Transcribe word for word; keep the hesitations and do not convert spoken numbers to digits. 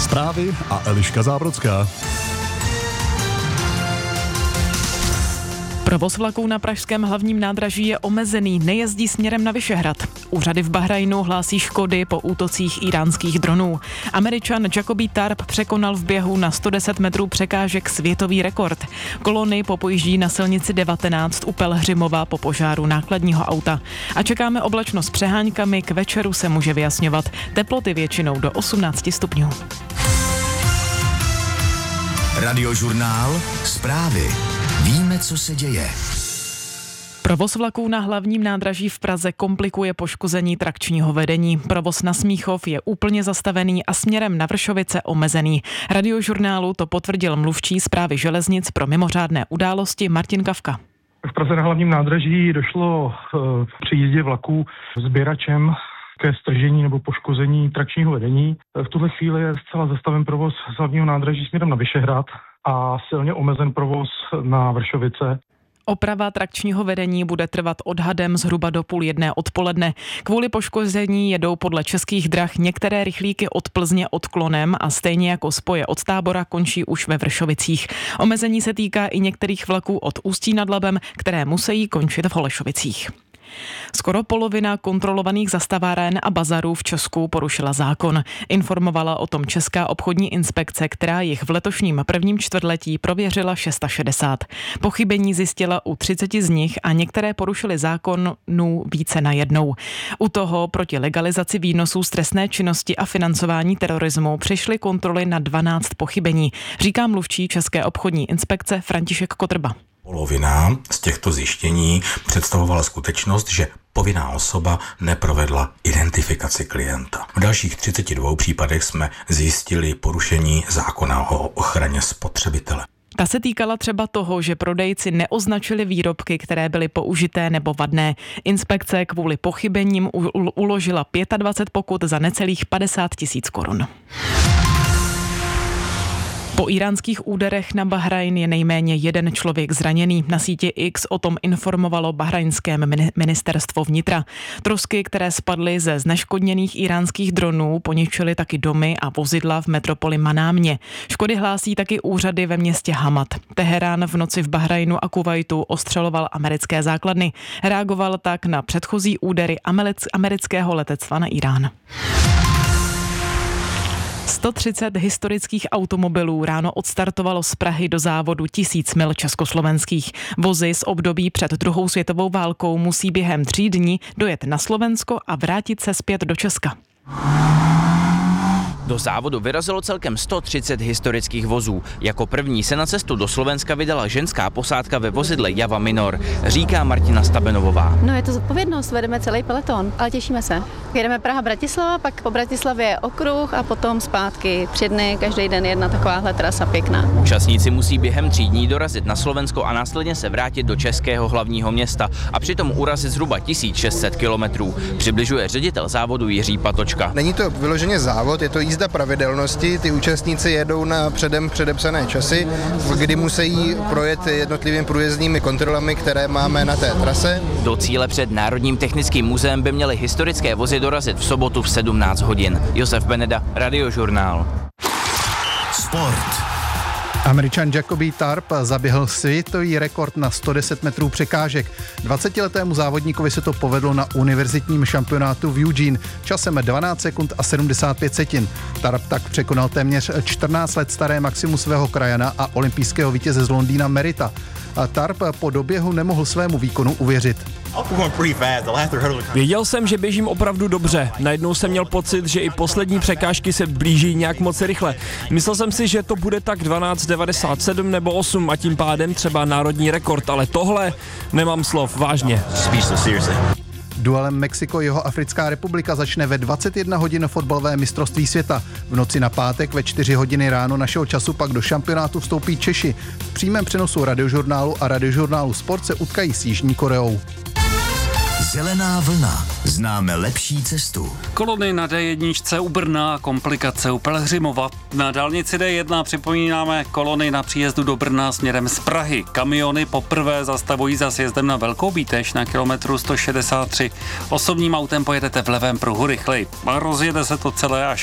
Zprávy a Eliška Zábrodská. Provoz vlaků na pražském hlavním nádraží je omezený, nejezdí směrem na Vyšehrad. Úřady v Bahrajnu hlásí škody po útocích íránských dronů. Američan Jacoby Tarp překonal v běhu na sto deset metrů překážek světový rekord. Kolony popojíždí na silnici devatenáct u Pelhřimova po požáru nákladního auta. A čekáme oblačnost s přeháňkami, k večeru se může vyjasňovat. Teploty většinou do osmnáct stupňů. Radiožurnál, zprávy. Víme, co se děje. Provoz vlaků na hlavním nádraží v Praze komplikuje poškození trakčního vedení. Provoz na Smíchov je úplně zastavený a směrem na Vršovice omezený. Radiožurnálu to potvrdil mluvčí Správy železnic pro mimořádné události Martin Kavka. V Praze na hlavním nádraží došlo při jízdě vlaků sběračem ke stržení nebo poškození trakčního vedení. V tuhle chvíli je zcela zastaven provoz z hlavního nádraží směrem na Vyšehrad a silně omezen provoz na Vršovice. Oprava trakčního vedení bude trvat odhadem zhruba do půl jedné odpoledne. Kvůli poškození jedou podle Českých drah některé rychlíky od Plzně odklonem a stejně jako spoje od Tábora končí už ve Vršovicích. Omezení se týká i některých vlaků od Ústí nad Labem, které musí končit v Holešovicích. Skoro polovina kontrolovaných zastaváren a bazarů v Česku porušila zákon. Informovala o tom Česká obchodní inspekce, která jich v letošním prvním čtvrtletí prověřila šedesát šest. Pochybení zjistila u třicet z nich a některé porušily zákon více na jednou. U toho proti legalizaci výnosů z trestné činnosti a financování terorismu přišly kontroly na dvanáct pochybení, říká mluvčí České obchodní inspekce František Kotrba. Polovina z těchto zjištění představovala skutečnost, že povinná osoba neprovedla identifikaci klienta. V dalších třiceti dvou případech jsme zjistili porušení zákona o ochraně spotřebitele. Ta se týkala třeba toho, že prodejci neoznačili výrobky, které byly použité nebo vadné. Inspekce kvůli pochybením uložila dvacet pět pokut za necelých padesát tisíc korun. Po íránských úderech na Bahrajn je nejméně jeden člověk zraněný. Na síti X o tom informovalo bahrajnské ministerstvo vnitra. Trosky, které spadly ze zneškodněných íránských dronů, poničily taky domy a vozidla v metropoli Manámě. Škody hlásí taky úřady ve městě Hamad. Teherán v noci v Bahrajnu a Kuvajtu ostřeloval americké základny. Reagoval tak na předchozí údery amerického letectva na Irán. sto třicet historických automobilů ráno odstartovalo z Prahy do závodu tisíc mil československých. Vozy z období před druhou světovou válkou musí během tří dní dojet na Slovensko a vrátit se zpět do Česka. Do závodu vyrazilo celkem sto třicet historických vozů. Jako první se na cestu do Slovenska vydala ženská posádka ve vozidle Java Minor, říká Martina Stabenovová. No je to zodpovědnost, vedeme celý peleton, ale těšíme se. Jedeme Praha-Bratislava, pak po Bratislavě okruh a potom zpátky. Tři dny, každý den jedna takováhle trasa pěkná. Účastníci musí během tří dní dorazit na Slovensko a následně se vrátit do českého hlavního města a přitom urazit zhruba tisíc šest set kilometrů. Přibližuje ředitel závodu Jiří Patočka. Není to vyloženě závod, je to jízda pravidelnosti, ty účastníci jedou na předem předepsané časy, kdy musí projet jednotlivými průjezdními kontrolami, které máme na té trase. Do cíle před Národním technickým muzeem by měly historické vozy dorazit v sobotu v sedmnáct hodin. Josef Beneda, Radiožurnál. Sport. Američan Jacoby Tarp zaběhl světový rekord na sto deset metrů překážek. dvacetiletému závodníkovi se to povedlo na univerzitním šampionátu v Eugene časem dvanáct sekund a sedmdesát pět setin. Tarp tak překonal téměř čtrnáct let staré maximum svého krajana a olympijského vítěze z Londýna Merita. Tarp po doběhu nemohl svému výkonu uvěřit. Věděl jsem, že běžím opravdu dobře. Najednou jsem měl pocit, že i poslední překážky se blíží nějak moc rychle. Myslel jsem si, že to bude tak dvanáct devadesát sedm nebo osm a tím pádem třeba národní rekord, ale tohle nemám slov, vážně. Duelem Mexiko-Jihoafrická republika začne ve dvacet jedna hodin fotbalové mistrovství světa. V noci na pátek ve čtyři hodiny ráno našeho času pak do šampionátu vstoupí Češi. V přímém přenosu Radiožurnálu a Radiožurnálu Sport se utkají s Jižní Koreou. Zelená vlna. Známe lepší cestu. Kolony na D jedna u Brna, komplikace u Pelhřimova. Na dálnici D jedna připomínáme kolony na příjezdu do Brna směrem z Prahy. Kamiony poprvé zastavují za sjezdem na Velkou Bíteš na kilometru sto šedesát tři. Osobním autem pojedete v levém pruhu rychleji. A rozjede se to celé až